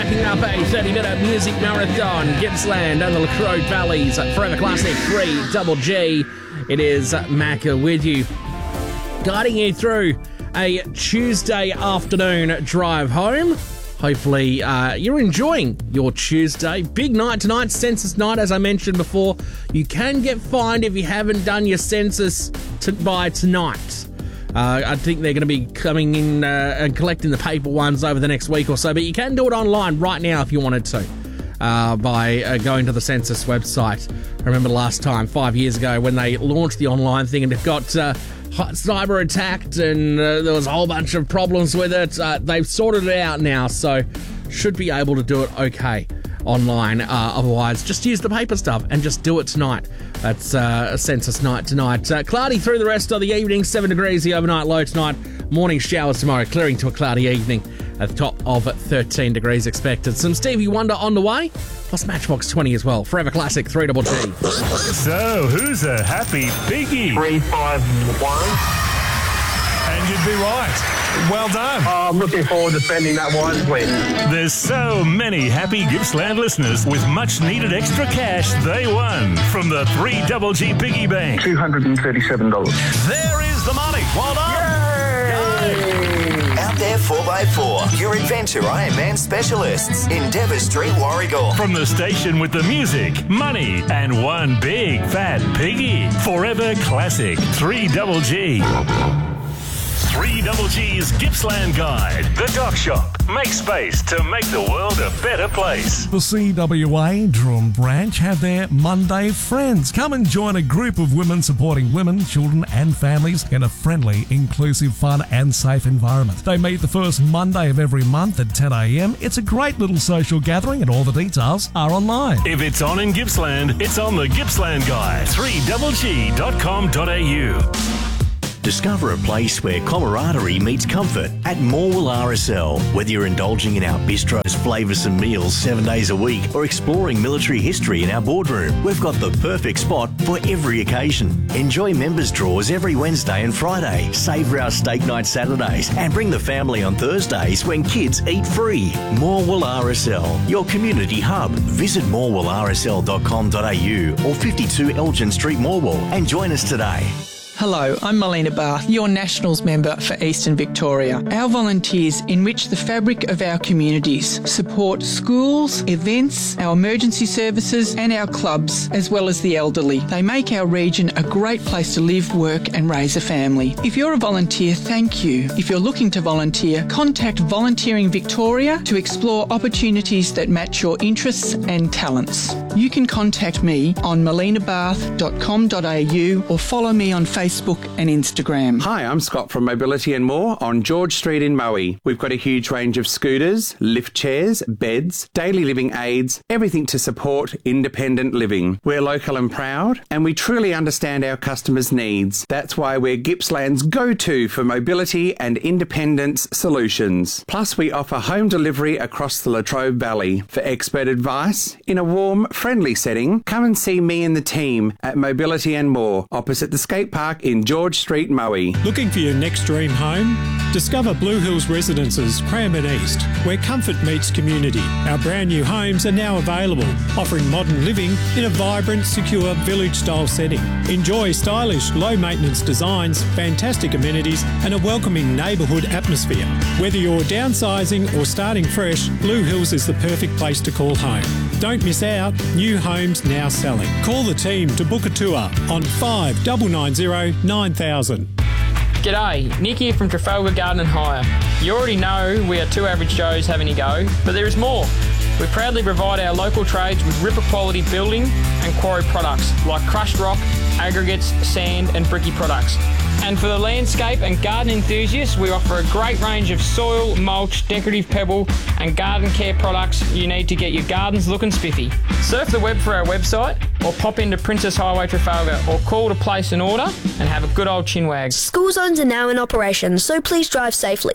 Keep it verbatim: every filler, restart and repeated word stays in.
wrapping up a thirty-minute music marathon. Gippsland and the Latrobe Valleys, Forever Classic three Double G. It is Macca with you, guiding you through a Tuesday afternoon drive home. Hopefully uh, you're enjoying your Tuesday. Big night tonight, census night, as I mentioned before. You can get fined if you haven't done your census to, by tonight. Uh, I think they're going to be coming in uh, and collecting the paper ones over the next week or so, but you can do it online right now if you wanted to uh, by uh, going to the census website. I remember last time, five years ago, when they launched the online thing and it got uh, cyber attacked and uh, there was a whole bunch of problems with it. Uh, they've sorted it out now, so should be able to do it okay online. Uh, otherwise, just use the paper stuff and just do it tonight. That's uh, a census night tonight. Uh, cloudy through the rest of the evening, seven degrees the overnight low tonight. Morning showers tomorrow, clearing to a cloudy evening at the top of thirteen degrees expected. Some Stevie Wonder on the way, plus Matchbox twenty as well. Forever Classic three Double G. So, who's a happy piggy? three five one. And you'd be right. Well done. Oh, I'm looking forward to spending that wisely. There's so many happy Gippsland listeners with much needed extra cash they won from the three Double G Piggy Bank. two hundred thirty-seven dollars. There is the money. Well done. Yay! Out there four by four, your Adventure Ironman specialists in Dever Street, Warragul. From the station with the music, money, and one big fat piggy. Forever Classic three Double G. three Double G's Gippsland Guide. The Dock Shop. Make space to make the world a better place. The C W A Durham branch have their Monday Friends. Come and join a group of women supporting women, children and families in a friendly, inclusive, fun and safe environment. They meet the first Monday of every month at ten a.m. It's a great little social gathering and all the details are online. If it's on in Gippsland, it's on the Gippsland Guide. three double g dot com dot a u. Discover a place where camaraderie meets comfort at Morwell R S L. Whether you're indulging in our bistro's flavoursome meals seven days a week or exploring military history in our boardroom, we've got the perfect spot for every occasion. Enjoy members' draws every Wednesday and Friday, savour our steak night Saturdays and bring the family on Thursdays when kids eat free. Morwell R S L, your community hub. Visit morwell r s l dot com dot a u or fifty-two Elgin Street, Morwell and join us today. Hello, I'm Melina Bath, your Nationals member for Eastern Victoria. Our volunteers enrich the fabric of our communities, support schools, events, our emergency services and our clubs, as well as the elderly. They make our region a great place to live, work and raise a family. If you're a volunteer, thank you. If you're looking to volunteer, contact Volunteering Victoria to explore opportunities that match your interests and talents. You can contact me on melina bath dot com dot a u or follow me on Facebook Facebook and Instagram. Hi, I'm Scott from Mobility and More on George Street in Moe. We've got a huge range of scooters, lift chairs, beds, daily living aids, everything to support independent living. We're local and proud, and we truly understand our customers' needs. That's why we're Gippsland's go-to for mobility and independence solutions. Plus, we offer home delivery across the Latrobe Valley. For expert advice, in a warm, friendly setting, come and see me and the team at Mobility and More, opposite the skate park in George Street, Moe. Looking for your next dream home? Discover Blue Hills Residences, Cranbourne East, where comfort meets community. Our brand new homes are now available, offering modern living in a vibrant, secure, village-style setting. Enjoy stylish, low-maintenance designs, fantastic amenities and a welcoming neighbourhood atmosphere. Whether you're downsizing or starting fresh, Blue Hills is the perfect place to call home. Don't miss out. New homes now selling. Call the team to book a tour on five nine nine zero nine thousand. G'day, Nick here from Trafalgar Garden and Hire. You already know we are two average Joes having a go, but there is more. We proudly provide our local trades with ripper quality building and quarry products like crushed rock, aggregates, sand and bricky products. And for the landscape and garden enthusiasts, we offer a great range of soil, mulch, decorative pebble and garden care products you need to get your gardens looking spiffy. Surf the web for our website or pop into Princess Highway Trafalgar or call to place an order and have a good old chinwag. School zones are now in operation, so please drive safely.